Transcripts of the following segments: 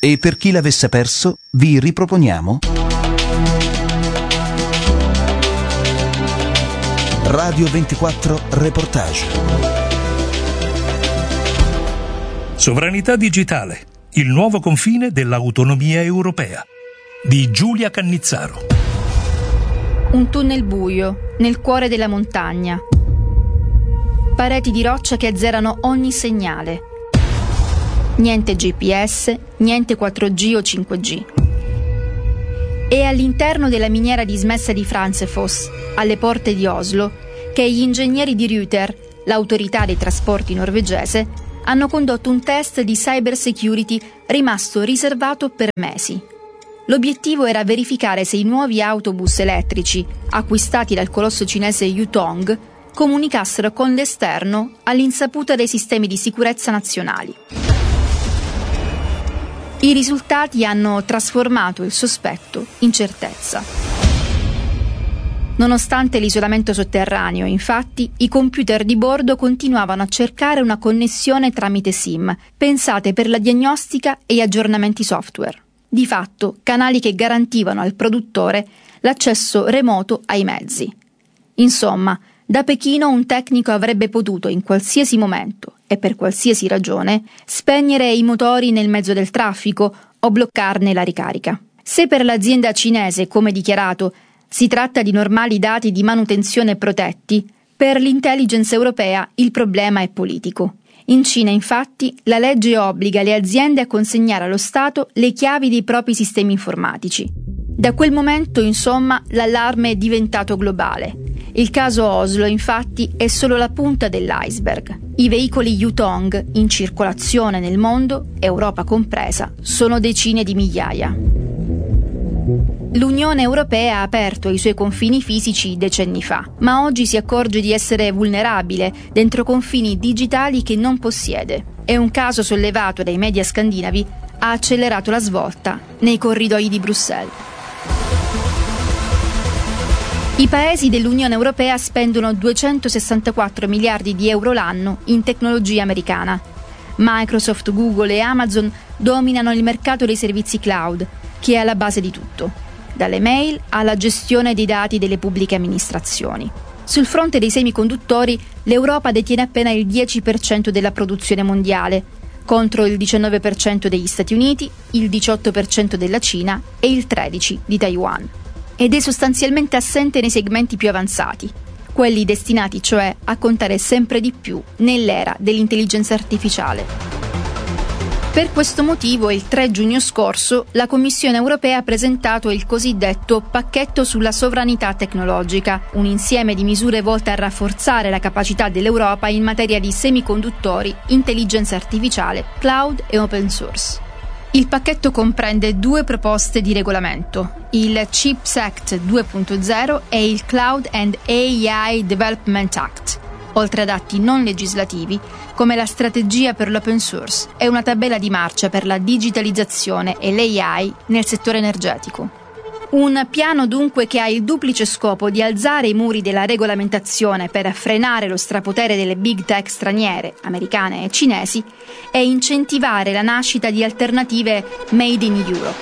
E per chi l'avesse perso, vi riproponiamo Radio 24 Reportage. Sovranità digitale, il nuovo confine dell'autonomia europea, di Giulia Cannizzaro. Un tunnel buio, nel cuore della montagna. Pareti di roccia che azzerano ogni segnale. Niente GPS, niente 4G o 5G. È all'interno della miniera dismessa di Franzefoss, alle porte di Oslo, che gli ingegneri di Ruter, l'autorità dei trasporti norvegese, hanno condotto un test di cyber security rimasto riservato per mesi. L'obiettivo era verificare se i nuovi autobus elettrici, acquistati dal colosso cinese Yutong, comunicassero con l'esterno all'insaputa dei sistemi di sicurezza nazionali. I risultati hanno trasformato il sospetto in certezza. Nonostante l'isolamento sotterraneo, infatti, i computer di bordo continuavano a cercare una connessione tramite SIM, pensate per la diagnostica e gli aggiornamenti software. Di fatto, canali che garantivano al produttore l'accesso remoto ai mezzi. Insomma, da Pechino un tecnico avrebbe potuto in qualsiasi momento e per qualsiasi ragione spegnere i motori nel mezzo del traffico o bloccarne la ricarica. Se per l'azienda cinese, come dichiarato, si tratta di normali dati di manutenzione protetti, per l'intelligence europea il problema è politico. In Cina, infatti, la legge obbliga le aziende a consegnare allo Stato le chiavi dei propri sistemi informatici. Da quel momento, insomma, l'allarme è diventato globale. Il caso Oslo, infatti, è solo la punta dell'iceberg. I veicoli Yutong in circolazione nel mondo, Europa compresa, sono decine di migliaia. L'Unione Europea ha aperto i suoi confini fisici decenni fa, ma oggi si accorge di essere vulnerabile dentro confini digitali che non possiede. E un caso sollevato dai media scandinavi ha accelerato la svolta nei corridoi di Bruxelles. I paesi dell'Unione Europea spendono 264 miliardi di euro l'anno in tecnologia americana. Microsoft, Google e Amazon dominano il mercato dei servizi cloud, che è alla base di tutto, dalle mail alla gestione dei dati delle pubbliche amministrazioni. Sul fronte dei semiconduttori, l'Europa detiene appena il 10% della produzione mondiale, contro il 19% degli Stati Uniti, il 18% della Cina e il 13% di Taiwan. Ed è sostanzialmente assente nei segmenti più avanzati, quelli destinati cioè a contare sempre di più nell'era dell'intelligenza artificiale. Per questo motivo, il 3 giugno scorso, la Commissione europea ha presentato il cosiddetto pacchetto sulla sovranità tecnologica, un insieme di misure volte a rafforzare la capacità dell'Europa in materia di semiconduttori, intelligenza artificiale, cloud e open source. Il pacchetto comprende 2 proposte di regolamento, il CHIPS Act 2.0 e il Cloud and AI Development Act, oltre ad atti non legislativi come la strategia per l'open source e una tabella di marcia per la digitalizzazione e l'AI nel settore energetico. Un piano dunque che ha il duplice scopo di alzare i muri della regolamentazione per frenare lo strapotere delle big tech straniere, americane e cinesi, e incentivare la nascita di alternative made in Europe.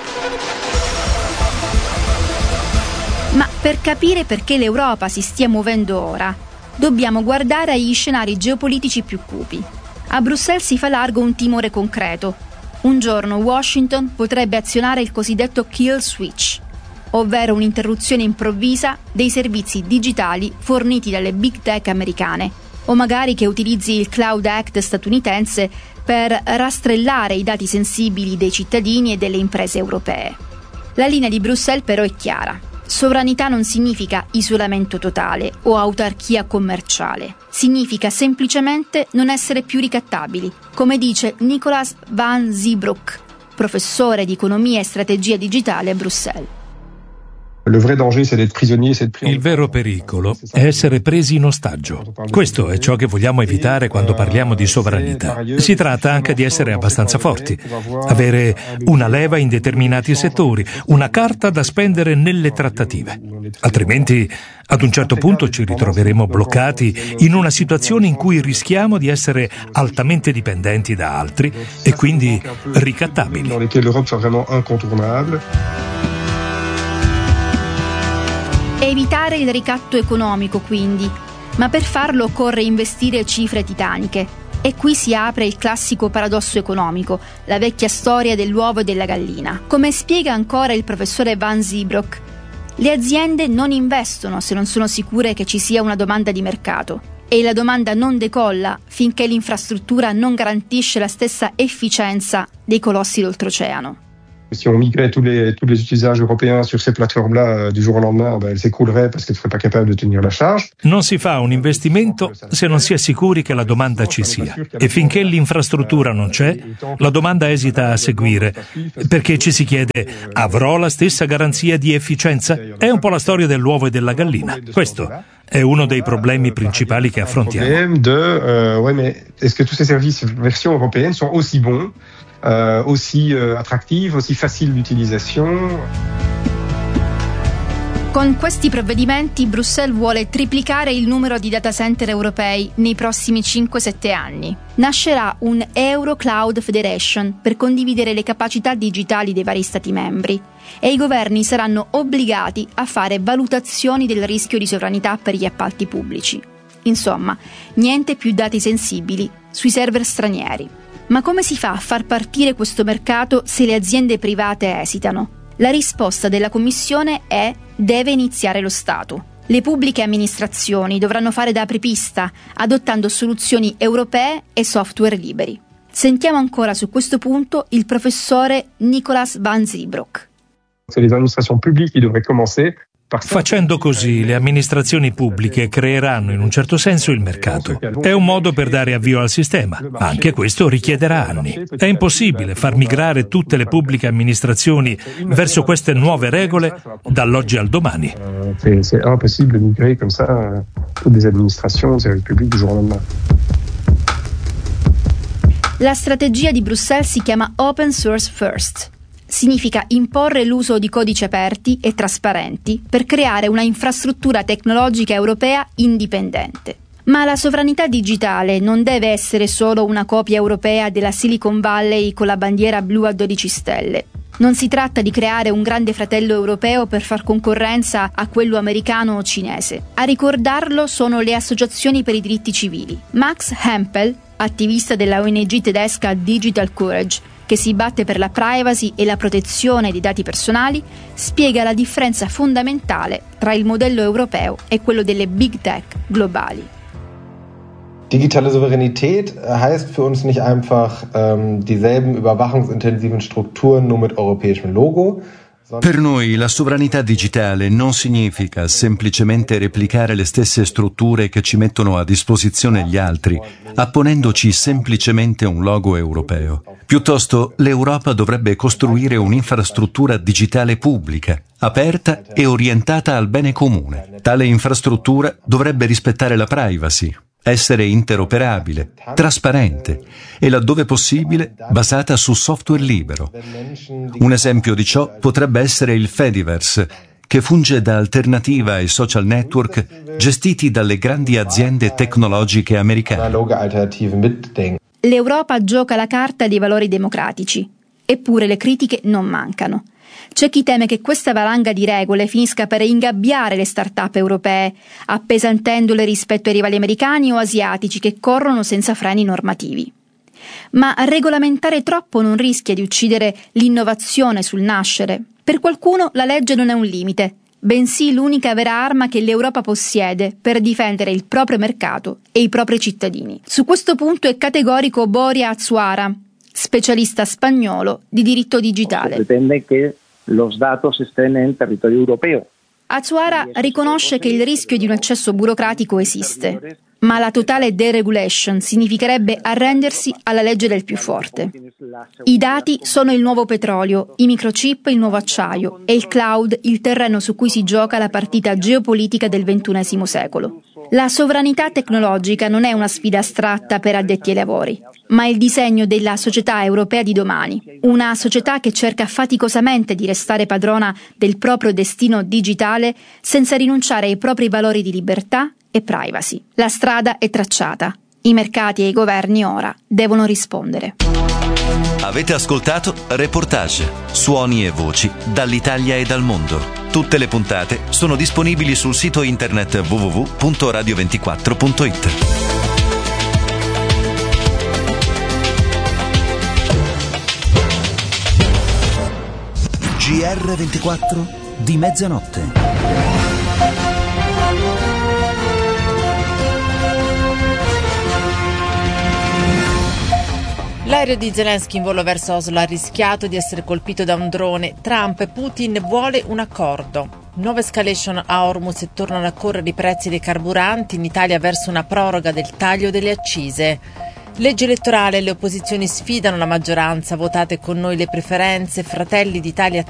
Ma per capire perché l'Europa si stia muovendo ora, dobbiamo guardare agli scenari geopolitici più cupi. A Bruxelles si fa largo un timore concreto. Un giorno Washington potrebbe azionare il cosiddetto kill switch, ovvero un'interruzione improvvisa dei servizi digitali forniti dalle big tech americane, o magari che utilizzi il Cloud Act statunitense per rastrellare i dati sensibili dei cittadini e delle imprese europee. La linea di Bruxelles però è chiara. Sovranità non significa isolamento totale o autarchia commerciale. Significa semplicemente non essere più ricattabili, come dice Nicolas van Zeebroek, professore di economia e strategia digitale a Bruxelles. Il vero pericolo è essere presi in ostaggio. Questo è ciò che vogliamo evitare quando parliamo di sovranità. Si tratta anche di essere abbastanza forti, avere una leva in determinati settori, una carta da spendere nelle trattative. Altrimenti, ad un certo punto ci ritroveremo bloccati in una situazione in cui rischiamo di essere altamente dipendenti da altri e quindi ricattabili. Evitare il ricatto economico, quindi, ma per farlo occorre investire cifre titaniche. E qui si apre il classico paradosso economico, la vecchia storia dell'uovo e della gallina. Come spiega ancora il professore Van Zybroek, le aziende non investono se non sono sicure che ci sia una domanda di mercato. E la domanda non decolla finché l'infrastruttura non garantisce la stessa efficienza dei colossi d'oltreoceano. Si on migrait tous les utilisateurs européens sur ces plateformes-là du jour au lendemain, elles s'écrouleraient parce qu'elles ne seraient pas capables de tenir la charge. Non si fa un investimento se non si è sicuri che la domanda ci sia. E finché l'infrastruttura non c'è, la domanda esita a seguire, perché ci si chiede: avrò la stessa garanzia di efficienza? È un po' la storia dell'uovo e della gallina. Questo è uno dei problemi principali che affrontiamo. Mais est-ce que tous ces services version européenne sont aussi bons? Aussi attrattive, aussi facile d'utilisation. Con questi provvedimenti Bruxelles vuole triplicare il numero di data center europei nei prossimi 5-7 anni. Nascerà un Euro Cloud Federation per condividere le capacità digitali dei vari Stati membri e i governi saranno obbligati a fare valutazioni del rischio di sovranità per gli appalti pubblici. Insomma, niente più dati sensibili sui server stranieri. Ma come si fa a far partire questo mercato se le aziende private esitano? La risposta della Commissione è: deve iniziare lo Stato. Le pubbliche amministrazioni dovranno fare da apripista, adottando soluzioni europee e software liberi. Sentiamo ancora su questo punto il professore Nicolas Van Zybroek. C'est les administrations publiques qui devraient commencer. Facendo così, le amministrazioni pubbliche creeranno in un certo senso il mercato. È un modo per dare avvio al sistema, ma anche questo richiederà anni. È impossibile far migrare tutte le pubbliche amministrazioni verso queste nuove regole dall'oggi al domani. C'est impossible de migrer comme ça toutes les administrations, les services publics du jour au lendemain. La strategia di Bruxelles si chiama Open Source First. Significa imporre l'uso di codici aperti e trasparenti per creare una infrastruttura tecnologica europea indipendente. Ma la sovranità digitale non deve essere solo una copia europea della Silicon Valley con la bandiera blu a 12 stelle. Non si tratta di creare un grande fratello europeo per far concorrenza a quello americano o cinese. A ricordarlo sono le associazioni per i diritti civili. Max Hempel, attivista della ONG tedesca Digital Courage, che si batte per la privacy e la protezione dei dati personali, spiega la differenza fondamentale tra il modello europeo e quello delle big tech globali. Digitale Souveränität heißt für uns nicht einfach dieselben überwachungsintensiven Strukturen nur mit europäischem Logo. Per noi la sovranità digitale non significa semplicemente replicare le stesse strutture che ci mettono a disposizione gli altri, apponendoci semplicemente un logo europeo. Piuttosto, l'Europa dovrebbe costruire un'infrastruttura digitale pubblica, aperta e orientata al bene comune. Tale infrastruttura dovrebbe rispettare la privacy, essere interoperabile, trasparente e, laddove possibile, basata su software libero. Un esempio di ciò potrebbe essere il Fediverse, che funge da alternativa ai social network gestiti dalle grandi aziende tecnologiche americane. L'Europa gioca la carta dei valori democratici, eppure le critiche non mancano. C'è chi teme che questa valanga di regole finisca per ingabbiare le start-up europee, appesantendole rispetto ai rivali americani o asiatici che corrono senza freni normativi. Ma regolamentare troppo non rischia di uccidere l'innovazione sul nascere. Per qualcuno la legge non è un limite, bensì l'unica vera arma che l'Europa possiede per difendere il proprio mercato e i propri cittadini. Su questo punto è categorico Boria Azuara, specialista spagnolo di diritto digitale. Pretende che los datos estén en territorio europeo. Azuara riconosce che il rischio di un eccesso burocratico esiste. Ma la totale deregulation significherebbe arrendersi alla legge del più forte. I dati sono il nuovo petrolio, i microchip il nuovo acciaio e il cloud il terreno su cui si gioca la partita geopolitica del XXI secolo. La sovranità tecnologica non è una sfida astratta per addetti ai lavori, ma il disegno della società europea di domani, una società che cerca faticosamente di restare padrona del proprio destino digitale senza rinunciare ai propri valori di libertà e privacy. La strada è tracciata. I mercati e i governi ora devono rispondere. Avete ascoltato Reportage, suoni e voci dall'Italia e dal mondo. Tutte le puntate sono disponibili sul sito internet www.radio24.it. GR24 di mezzanotte. L'aereo di Zelensky in volo verso Oslo ha rischiato di essere colpito da un drone. Trump e Putin vuole un accordo. Nuova escalation a Hormuz e tornano a correre i prezzi dei carburanti. In Italia verso una proroga del taglio delle accise. Legge elettorale, le opposizioni sfidano la maggioranza. Votate con noi le preferenze. Fratelli d'Italia